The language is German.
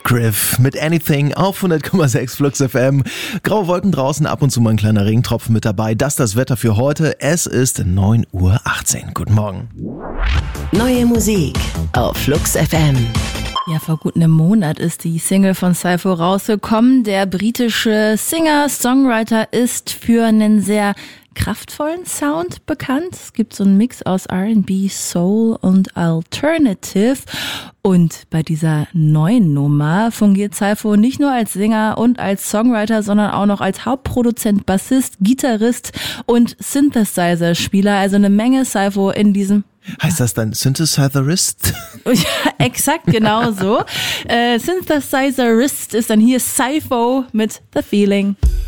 Radcliffe mit Anything auf 100,6 Flux FM. Graue Wolken draußen, ab und zu mal ein kleiner Regentropfen mit dabei. Das ist das Wetter für heute. Es ist 9:18 Uhr. Guten Morgen. Neue Musik auf Flux FM. Ja, vor gut einem Monat ist die Single von Saipho rausgekommen. Der britische Singer-Songwriter ist für einen sehr kraftvollen Sound bekannt. Es gibt so einen Mix aus R&B, Soul und Alternative. Und bei dieser neuen Nummer fungiert Saipho nicht nur als Sänger und als Songwriter, sondern auch noch als Hauptproduzent, Bassist, Gitarrist und Synthesizer-Spieler. Also eine Menge Saipho in diesem. Heißt das dann Synthesizerist? Ja, exakt, genau so. Synthesizerist ist dann hier Saipho mit The Feeling.